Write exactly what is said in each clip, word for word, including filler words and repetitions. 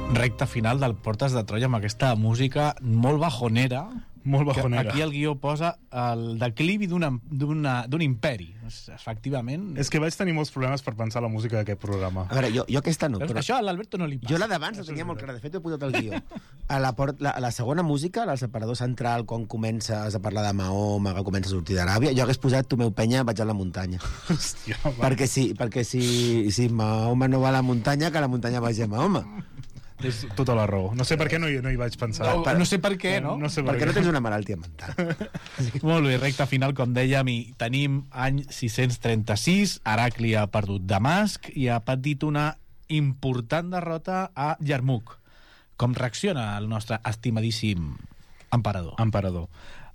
Recta final del Portes de Troia amb aquesta música molt bajonera. Molt bajonera. Aquí el guió posa el declivi d'una, d'una, d'un imperi. Efectivament... És que vaig tenir molts problemes per pensar la música d'aquest programa. A veure, jo, jo aquesta no. Però... Això a l'Alberto no li passa. Jo la d'abans la tenia molt clara. De fet, he posat el guió. A la, port, la, a la segona música, al separador central, quan comences a parlar de Mahoma, que comença a sortir d'Aràbia, jo hagués posat Tu meu penya, vaig a la muntanya. Hòstia, va. Perquè sí, perquè si, si Mahoma no va a la muntanya, que la muntanya vagi a Mahoma. És tota la raó. No sé per què no hi, no hi vaig pensar. No, no sé per què, no? no sé per perquè què. no tens una malaltia mental. Molt bé, recta final, com dèiem, i tenim any sis-cents trenta-sis, Heracli ha perdut Damasc i ha patit una important derrota a Yarmouk. Com reacciona el nostre estimadíssim emperador? Emperador.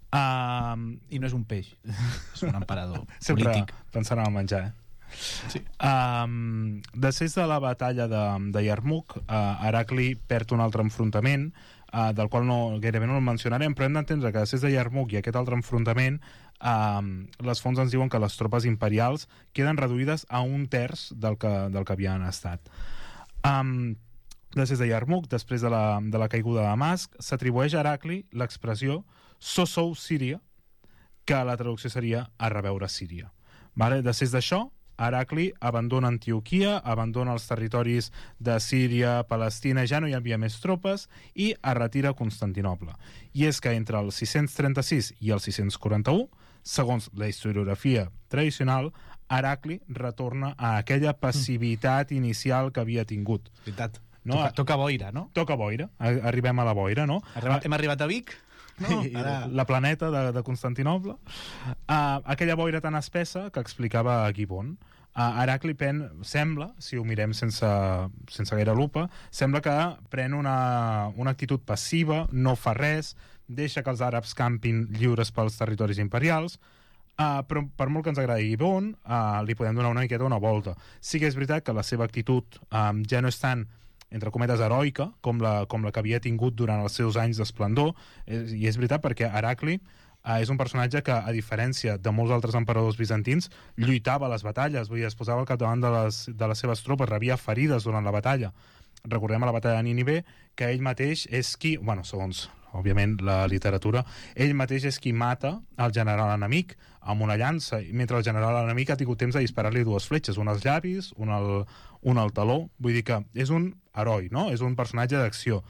Um, I no és un peix, és un emperador sempre polític. pensant en el menjar, eh? Sí. Um, després de la batalla de, de Yarmouk, uh, Heracli perd un altre enfrontament, uh, del qual no, gairebé no el mencionarem, però hem d'entendre que després de Yarmouk i aquest altre enfrontament, um, les fonts ens diuen que les tropes imperials queden reduïdes a un terç del que, del que havien estat. Um, després de Yarmouk, després de la, de la caiguda de Damasc, s'atribueix a Heracli l'expressió "So sou Síria", que la traducció seria "a reveure Síria". Vale? Després d'això, Heracli abandona Antioquia, abandona els territoris de Síria, Palestina, ja no hi havia més tropes, i es retira a Constantinoble. I és que entre el sis-cents trenta-sis i el sis-cents quaranta-u, segons la historiografia tradicional, Heracli retorna a aquella passivitat inicial que havia tingut. Veritat. No? Toca, toca boira, no? Toca boira, arribem a la boira, no? Arribat, hem arribat a Vic? No, ara... la planeta de, de Constantinoble, uh, aquella boira tan espessa que explicava Gibbon. uh, Heracli pen, sembla, si ho mirem sense, sense gaire lupa, sembla que pren una, una actitud passiva, no fa res, deixa que els àrabs campin lliures pels territoris imperials, uh, però per molt que ens agradi Gibbon, uh, li podem donar una miqueta una volta. Sí que és veritat que la seva actitud um, ja no és tan, entre cometes, heroica, com la, com la que havia tingut durant els seus anys d'esplendor, i és veritat perquè Heracli eh, és un personatge que, a diferència de molts altres emperadors bizantins, lluitava a les batalles, vull dir, es posava al capdavant de les, de les seves tropes, rebia ferides durant la batalla. Recordem a la batalla de Nínive que ell mateix és qui, bueno, segons, òbviament, la literatura, ell mateix és qui mata el general enemic amb una llança, mentre el general enemic ha tingut temps de disparar-li dues fletxes, una als llavis, una al, una al taló. Vull dir que és un heroi, no? És un personatge d'acció.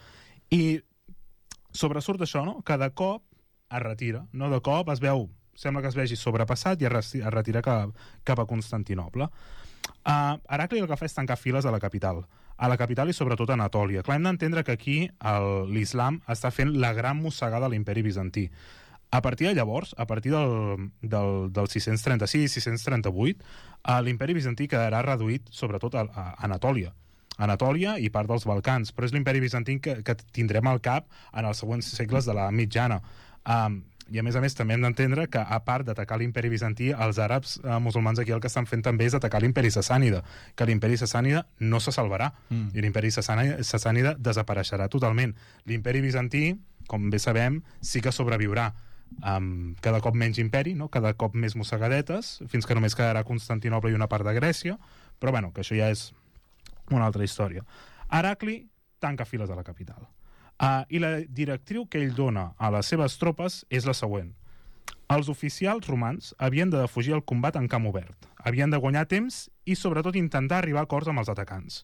I sobresurt això, no? Que de cop es retira, no? De cop es veu, sembla que es vegi sobrepassat i es retira cap, cap a Constantinoble. Uh, Heracli el que fa és tancar files a la capital, a la capital i sobretot a Anatòlia. Clar, hem d'entendre que aquí l'islam està fent la gran mossegada a l'imperi bizantí. A partir de llavors, a partir del, del, del sis-cents trenta-sis sis-cents trenta-vuit, uh, l'imperi bizantí quedarà reduït sobretot a, a Anatòlia. Anatòlia i part dels Balcans, però és l'imperi bizantí que, que tindrem al cap en els següents segles de la mitjana. Um, I a més a més també hem d'entendre que, a part d'atacar l'imperi bizantí, els àrabs eh, musulmans aquí el que estan fent també és atacar l'imperi sassànida, que l'imperi sassànida no se salvarà, mm. i l'imperi sassànida, sassànida desapareixerà totalment. L'imperi bizantí, com bé sabem, sí que sobreviurà, um, cada cop menys imperi, no? Cada cop més mossegadetes, fins que només quedarà Constantinoble i una part de Grècia, però bueno, que això ja és una altra història. Heracli tanca files a la capital. Uh, I la directriu que ell dona a les seves tropes és la següent. Els oficials romans havien de defugir el combat en camp obert, havien de guanyar temps i sobretot intentar arribar a acords amb els atacants.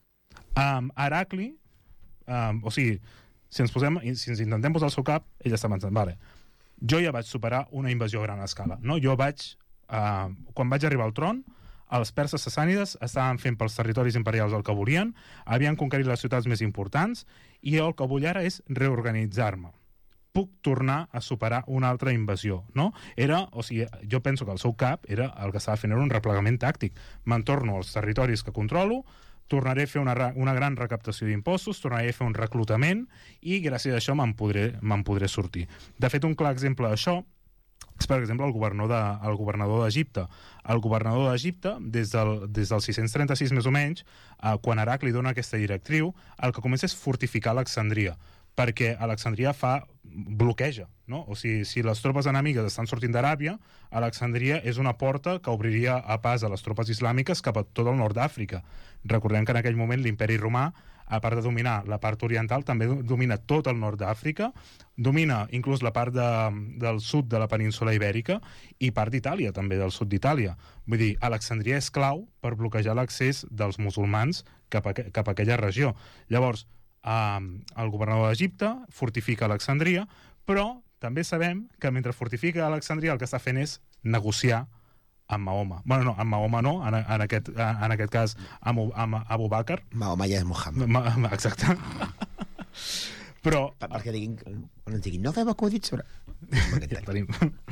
Um, Heracli, um, o sigui, si ens, posem, si ens intentem posar al seu cap, ell està pensant, vale, jo ja vaig superar una invasió a gran escala, no? Jo vaig, uh, quan vaig arribar al tron, els perses sassànides estaven fent pels territoris imperials el que volien, havien conquerit les ciutats més importants, i el que vull ara és reorganitzar-me. Puc tornar a superar una altra invasió, no? Era, o sigui, jo penso que el seu cap era, el que estava fent era un replegament tàctic. Me'n torno als territoris que controlo, tornaré a fer una, una gran recaptació d'impostos, tornaré a fer un reclutament, i gràcies a això me'n podré, me'n podré sortir. De fet, un clar exemple d'això és, per exemple, el governador de, el governador d'Egipte. El governador d'Egipte, des del, des del sis-cents trenta-sis més o menys, eh, quan Heracli dona aquesta directriu, el que comença és fortificar Alexandria, perquè Alexandria fa, bloqueja, no? O sigui, si les tropes enemigues estan sortint d'Aràbia, Alexandria és una porta que obriria a pas a les tropes islàmiques cap a tot el nord d'Àfrica. Recordem que en aquell moment l'imperi romà a part de dominar la part oriental, també domina tot el nord d'Àfrica, domina inclús la part de, del sud de la península Ibèrica i part d'Itàlia, també del sud d'Itàlia. Vull dir, Alexandria és clau per bloquejar l'accés dels musulmans cap a, cap a aquella regió. Llavors, eh, el governador d'Egipte fortifica Alexandria, però també sabem que mentre fortifica Alexandria el que està fent és negociar amb Mahoma. Bueno, no, amb Mahoma no, en, en, aquest, en aquest cas amb, amb Abu Bakr. Mahoma ja és Muhammad. Ma, exacte. Però... Per, perquè diguin, quan ens diguin, no fem acudits sobre... Ja tenim.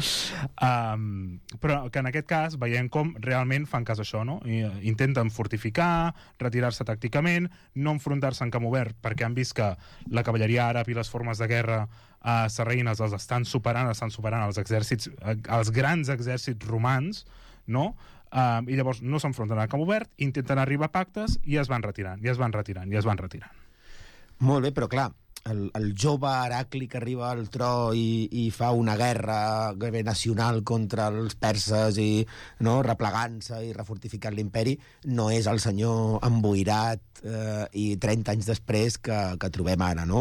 um, però que en aquest cas veiem com realment fan cas això, no? I, intenten fortificar, retirar-se tàcticament, no enfrontar-se en camp obert, perquè han vist que la cavalleria àrab i les formes de guerra uh, sarraïnes els estan superant, estan superant els exèrcits, uh, els grans exèrcits romans, no? Uh, i llavors no s'enfronten al camp obert, intenten arribar a pactes i es van retirant, i es van retirant, i es van retirant. Molt bé, però clar, el, el jove Heracli que arriba al tro i, i fa una guerra gairebé nacional contra els perses i no, replegant-se i refortificant l'imperi, no és el senyor emboirat eh, i trenta anys després que, que trobem ara, no?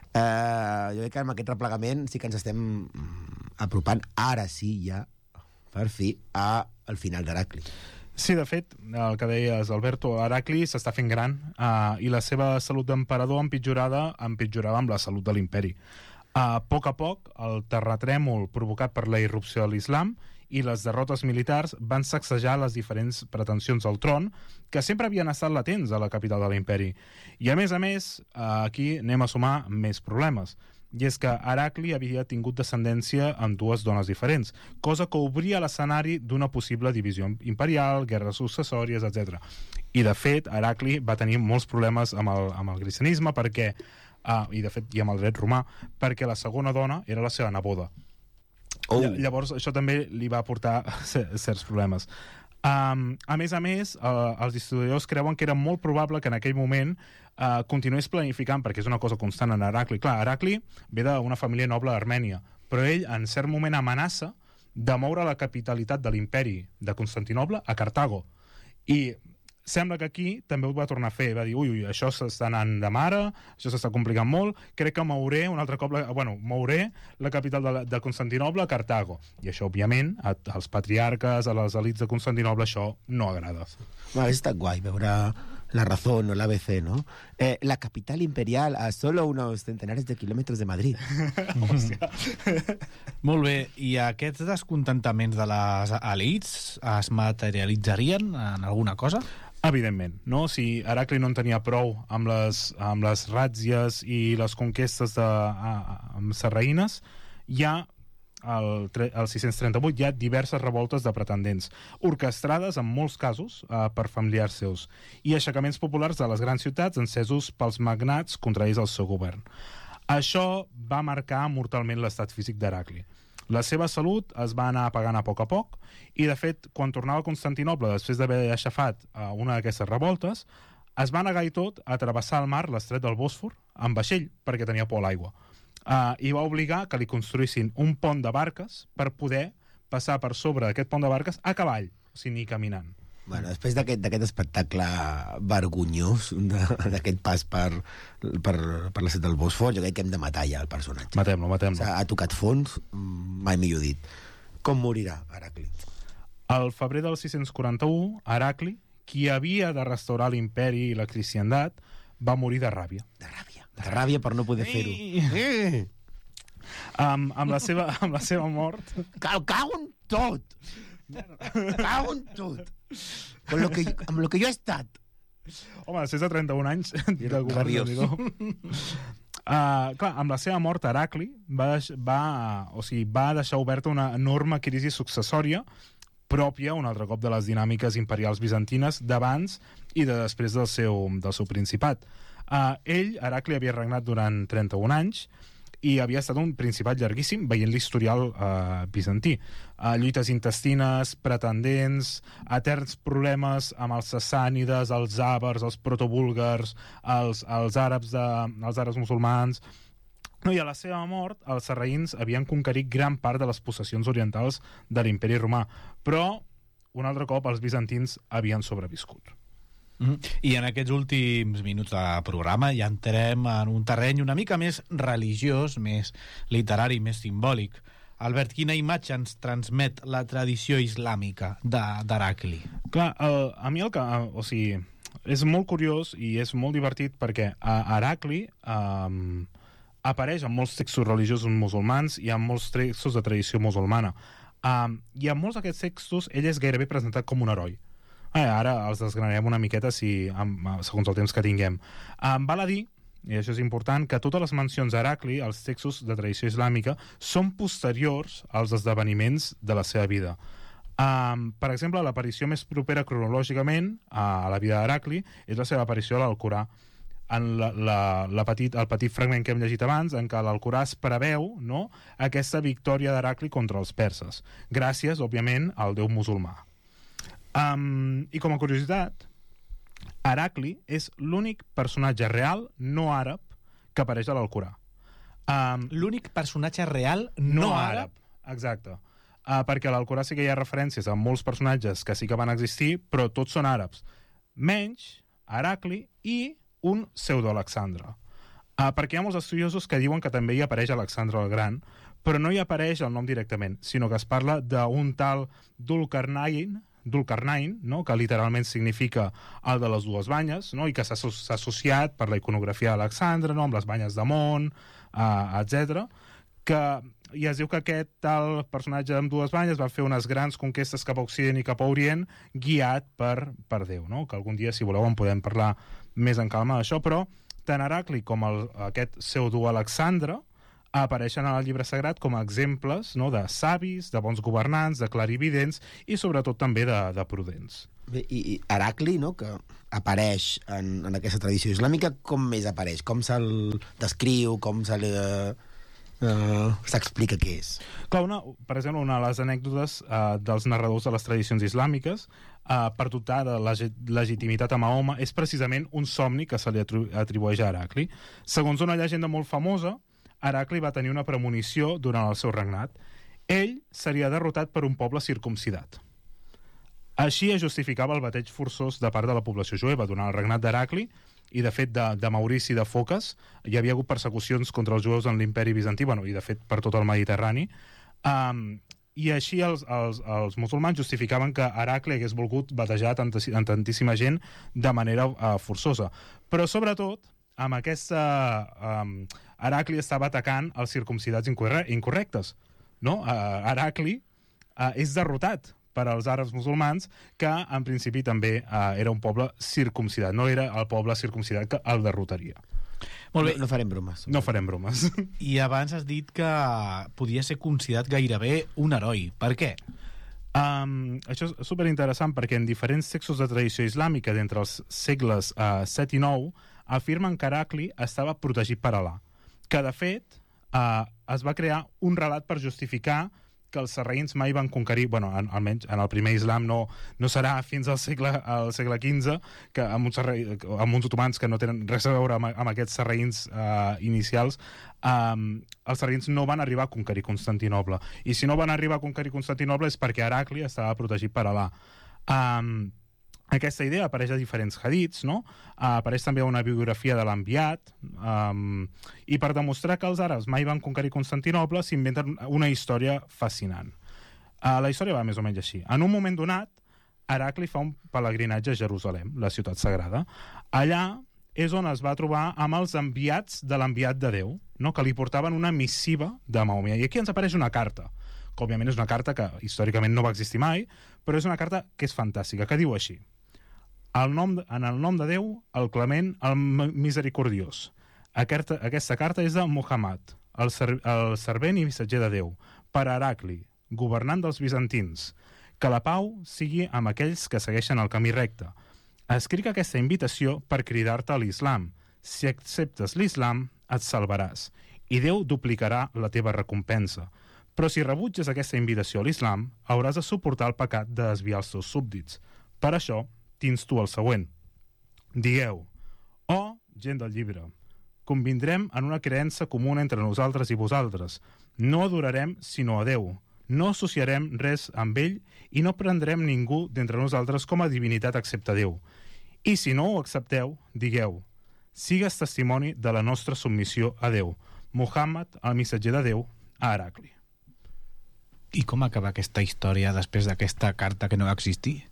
Eh, jo crec que amb aquest replegament sí que ens estem apropant, ara sí ja, per fi, a, al final d'Heracli. Sí, de fet, el que deies, Alberto, Heracli s'està fent gran uh, i la seva salut d'emperador empitjorada empitjorava amb la salut de l'imperi. Uh, a poc a poc, el terratrèmol provocat per la irrupció de l'islam i les derrotes militars van sacsejar les diferents pretensions al tron que sempre havien estat latents a la capital de l'imperi. I a més a més, uh, aquí anem a sumar més problemes. I és que Heracli havia tingut descendència amb dues dones diferents, cosa que obria l'escenari d'una possible divisió imperial, guerres successòries, etcètera. I, de fet, Heracli va tenir molts problemes amb el, amb el cristianisme, perquè, ah, i de fet, i amb el dret romà, perquè la segona dona era la seva neboda. Oh. Llavors, això també li va portar certs problemes. Um, a més a més, uh, els historiadors creuen que era molt probable que en aquell moment uh, continués planificant, perquè és una cosa constant en Heracli. Clar, Heracli ve d'una família noble d'Armènia, però ell en cert moment amenaça de moure la capitalitat de l'imperi de Constantinoble a Cartago. I sembla que aquí també ho va tornar a fer, va dir, ui, ui, això s'està anant de mare, això s'està complicant molt, crec que mouré un altre cop, la, bueno, mouré la capital de, la, de Constantinoble a Cartago. I això, òbviament, a, als patriarques, a les elites de Constantinoble, això no agrada. Hauria estat guai veure La Razón o l'A B C, ¿no? Eh, la capital imperial a solo unos centenares de kilómetros de Madrid. Molt bé, i aquests descontentaments de les elites es materialitzarien en alguna cosa? Evidentment, no? Si Heracli no en tenia prou amb les, amb les ràtzies i les conquestes de, a, a, amb sarraïnes, hi ha el, el sis-cents trenta-vuit hi ha diverses revoltes de pretendents, orquestrades en molts casos eh, per familiars seus, i aixecaments populars de les grans ciutats encesos pels magnats contraris al seu govern. Això va marcar mortalment l'estat físic d'Heracli. La seva salut es va anar apagant a poc a poc i, de fet, quan tornava a Constantinoble després d'haver aixafat uh, una d'aquestes revoltes, es va negar i tot a travessar el mar, l'estret del Bòsfor, amb vaixell, perquè tenia por a l'aigua. Uh, I va obligar que li construïssin un pont de barques per poder passar per sobre d'aquest pont de barques a cavall, o sigui, ni caminant. Bueno, després d'aquest espectacle vergonyós, d'aquest pas per, per, per l'estret del Bòsfor, jo crec que hem de matar ja el personatge. Matem-lo, matem-lo. O sigui, ha tocat fons, mai millor dit. Com morirà Heracli? Al febrer del sis-cents quaranta-u, Heracli, qui havia de restaurar l'imperi i la cristiandat, va morir de ràbia. De ràbia. De ràbia per no poder fer-ho. Eh. Um, amb, la seva, amb la seva mort... Cal, cago en tot! Cago en tot! Con lo que, amb lo que jo he estat. Home, després de trenta-un anys de govern... Uh, clar, amb la seva mort, Heracli va, deix, va, o sigui, va deixar oberta una enorme crisi successòria pròpia, un altre cop, de les dinàmiques imperials bizantines d'abans i de després del seu, del seu principat. Uh, ell, Heracli, havia regnat durant trenta-un anys i havia estat un principat llarguíssim veient l'historial uh, bizantí. Uh, lluites intestines, pretendents, eterns problemes amb els sassànides, els àvars, els protobúlgars, els, els, àrabs de, els àrabs musulmans... No, I a la seva mort, els sarraïns havien conquerit gran part de les possessions orientals de l'imperi romà, però, un altre cop, els bizantins havien sobreviscut. Mm. I en aquests últims minuts de programa ja entrem en un terreny una mica més religiós, més literari, més simbòlic. Albert, quina imatge ens transmet la tradició islàmica d'Heracli? Clar, el, a mi el que... O sigui, és molt curiós i és molt divertit perquè a Heracli um, apareix en molts textos religiosos musulmans i en molts textos de tradició musulmana. Um, I en molts d'aquests textos ell és gairebé presentat com un heroi. Eh, ara els desgranarem una miqueta si, amb, segons el temps que tinguem. Um, val a dir, i això és important, que totes les mencions a Heracli, als textos de tradició islàmica, són posteriors als esdeveniments de la seva vida. Um, per exemple, l'aparició més propera cronològicament a la vida d'Heracli és la seva aparició a l'Alcorà. En la, la, la petit, el petit fragment que hem llegit abans, en què l'Alcorà es preveu, no?, aquesta victòria d'Heracli contra els perses, gràcies, òbviament, al déu musulmà. Um, I com a curiositat, Heracli és l'únic personatge real no àrab que apareix a l'Alcorà. Um, l'únic personatge real no, no àrab? Exacte. Uh, perquè a l'Alcorà sí que hi ha referències a molts personatges que sí que van existir, però tots són àrabs. Menys Heracli i un pseudo-Alexandre. Uh, perquè hi ha molts estudiosos que diuen que també hi apareix Alexandre el Gran, però no hi apareix el nom directament, sinó que es parla d'un tal Dulcarnain, Dulcarnain, no?, que literalment significa el de les dues banyes, no?, i que s'ha associat per la iconografia d'Alexandre, no?, amb les banyes de Mont, uh, etcètera, que i es diu que aquest tal personatge amb dues banyes va fer unes grans conquestes cap a Occident i cap a Orient guiat per, per Déu, no?, que algun dia, si voleu, en podem parlar més en calma d'això, però tant Heracli com el, aquest pseudo-Alexandre apareixen al llibre sagrat com a exemples, no?, de savis, de bons governants, de clarividents i sobretot també de, de prudents. Bé, i, i Heracli, no?, que apareix en, en aquesta tradició islàmica, com més apareix? Com se'l descriu? Com se li... Uh, s'explica què és? Clar, una, per exemple, una de les anècdotes uh, dels narradors de les tradicions islàmiques uh, per dotar de leg legitimitat a Mahoma és precisament un somni que se li atribueix a Heracli. Segons una llegenda molt famosa, Heracli va tenir una premonició durant el seu regnat. Ell seria derrotat per un poble circumcidat. Així es justificava el bateig forçós de part de la població jueva durant el regnat d'Heracli, i de fet de, de Maurici de Foques hi havia hagut persecucions contra els jueus en l'imperi bizantí, bueno, i de fet per tot el Mediterrani, um, i així els, els, els musulmans justificaven que Heracli hagués volgut batejar tanti, tantíssima gent de manera uh, forçosa. Però sobretot, amb aquesta... Um, Heracli estava atacant els circumcidats incorre incorrectes. No? Uh, Heracli uh, és derrotat per als àrabs musulmans, que en principi també uh, era un poble circumcidat. No era el poble circumcidat que el derrotaria. Molt bé. No, no farem bromes. No farem bromes. I abans has dit que podia ser considerat gairebé un heroi. Per què? Um, això és superinteressant perquè en diferents textos de tradició islàmica d'entre els segles uh, set i nou afirmen que Heracli estava protegit per Alà, que de fet uh, es va crear un relat per justificar que els sarraïns mai van conquerir, bueno, en, almenys en el primer islam no, no serà fins al segle, al segle quinze, que amb uns, sarraï, amb uns otomans que no tenen res a veure amb, amb aquests sarraïns uh, inicials, um, els sarraïns no van arribar a conquerir Constantinoble. I si no van arribar a conquerir Constantinoble és perquè Heracli estava protegit per Alà. Um, Aquesta idea apareix a diferents hadits, no? Uh, apareix també una biografia de l'enviat, um, i per demostrar que els àrabs mai van conquerir Constantinoble s'inventen una història fascinant. Uh, la història va més o menys així. En un moment donat, Heracli fa un pelegrinatge a Jerusalem, la ciutat sagrada. Allà és on es va trobar amb els enviats de l'enviat de Déu, no? Que li portaven una missiva de Mahoma. I aquí ens apareix una carta, que òbviament és una carta que històricament no va existir mai, però és una carta que és fantàstica, que diu així: El nom, en el nom de Déu, el clement, el misericordiós. Aquesta, aquesta carta és de Muhammad, el, ser, el servent i missatger de Déu, per a Heracli, governant dels bizantins. Que la pau sigui amb aquells que segueixen el camí recte. Escric aquesta invitació per cridar-te a l'islam. Si acceptes l'islam, et salvaràs, i Déu duplicarà la teva recompensa. Però si rebutges aquesta invitació a l'islam, hauràs de suportar el pecat de desviar els teus súbdits. Per això, t'insto el següent. Digueu: oh, gent del llibre, convindrem en una creença comuna entre nosaltres i vosaltres. No adorarem sinó a Déu. No associarem res amb ell i no prendrem ningú d'entre nosaltres com a divinitat excepte Déu. I si no ho accepteu, digueu, sigues testimoni de la nostra submissió a Déu. Muhammad, el missatger de Déu, a Heracli. I com acaba aquesta història després d'aquesta carta que no va existir?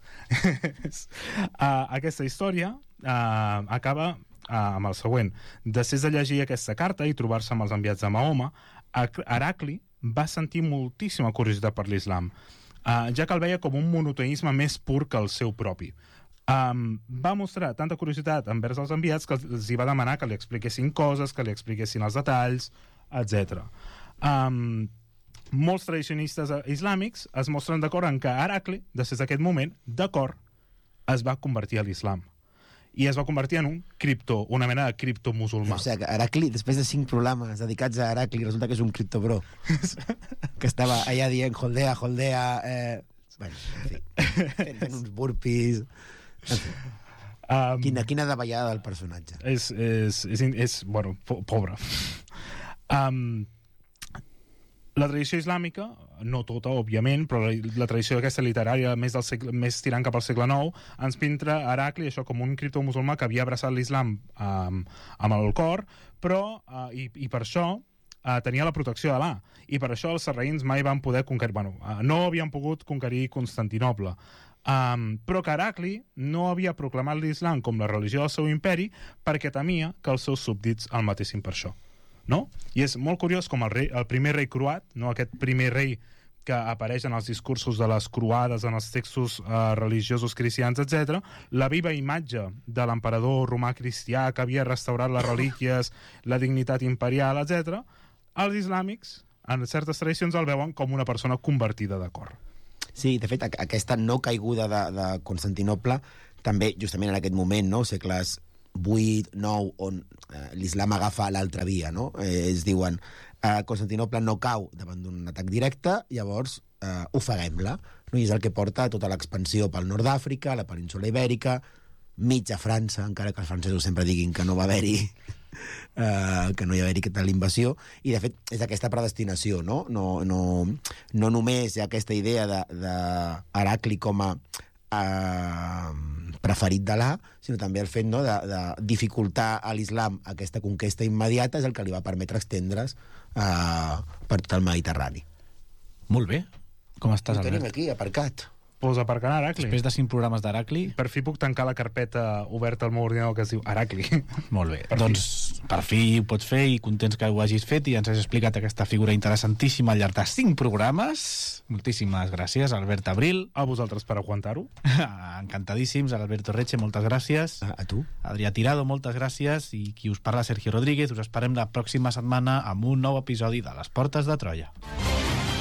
uh, aquesta història uh, acaba uh, amb el següent. Després de llegir aquesta carta i trobar-se amb els enviats de Mahoma, Heracli va sentir moltíssima curiositat per l'islam, uh, ja que el veia com un monoteisme més pur que el seu propi. Um, va mostrar tanta curiositat envers els enviats que els hi va demanar que li expliquessin coses, que li expliquessin els detalls, etcètera. Um, molts tradicionistes islàmics es mostren d'acord en que Heracli, després d'aquest moment, d'acord, es va convertir a l'islam. I es va convertir en un cripto, una mena de criptomusulmà. O sigui, que Heracli, després de cinc programes dedicats a Heracli, resulta que és un criptobro. Que estava allà dient holdea, holdea... Eh... Bueno, en fi, fent uns burpees... En fi. Um, quina, quina davallada del personatge. És, és, és, és bueno, po pobre. Um, la tradició islàmica, no tota, òbviament, però la, la tradició aquesta literària més, del segle, més tirant cap al segle nou, ens pinta Heracli això com un criptomusulmà que havia abraçat l'islam um, amb el cor, però, uh, i, i per això uh, tenia la protecció d'Alà, i per això els sarraïns mai van poder conquerir, bueno, uh, no havien pogut conquerir Constantinoble. Um, però que Heracli no havia proclamat l'islam com la religió del seu imperi perquè temia que els seus súbdits el matessin per això. No? I és molt curiós com el, rei, el primer rei croat, no? Aquest primer rei que apareix en els discursos de les croades, en els textos uh, religiosos cristians, etcètera, la viva imatge de l'emperador romà cristià que havia restaurat les relíquies, la dignitat imperial, etcètera, els islàmics, en certes tradicions, el veuen com una persona convertida de cor. Sí, de fet, aquesta no caiguda de, de Constantinople també, justament en aquest moment, no? segles vuit, nou, on eh, l'islam agafa l'altra via, no? Eh, es diuen, eh, Constantinople no cau davant d'un atac directe, llavors eh, ofeguem-la, no? I és el que porta a tota l'expansió pel nord d'Àfrica, la península Ibèrica, mitja França, encara que els francesos sempre diguin que no va haver-hi Uh, que no hi ha haver-hi tal invasió, i de fet és aquesta predestinació, no? No, no, no només hi ha aquesta idea d'Heracli com a uh, preferit d'Alà, sinó també el fet, no, de, de dificultar a l'islam aquesta conquesta immediata és el que li va permetre estendre's uh, per tot el Mediterrani. Molt bé. Com estàs, Ho tenim Albert? aquí, aparcat. Pues aparcar Heracli. Després de cinc programes d'Heracli... Per fi puc tancar la carpeta oberta al meu ordinador que es diu Heracli. Molt bé. Per doncs fi. per fi ho pots fer i contents que ho hagis fet i ens has explicat aquesta figura interessantíssima al llarg de cinc programes. Moltíssimes gràcies, Albert Abril. A vosaltres per aguantar-ho. Encantadíssims, Alberto Reche, moltes gràcies. A, a tu. Adrià Tirado, moltes gràcies. I qui us parla, Sergio Rodríguez. Us esperem la pròxima setmana amb un nou episodi de Les Portes de Troia.